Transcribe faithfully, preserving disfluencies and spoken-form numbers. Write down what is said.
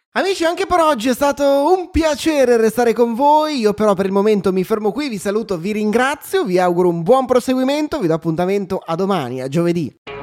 Amici, anche per oggi è stato un piacere restare con voi. Io però per il momento mi fermo qui, vi saluto, vi ringrazio, vi auguro un buon proseguimento, vi do appuntamento a domani, a giovedì.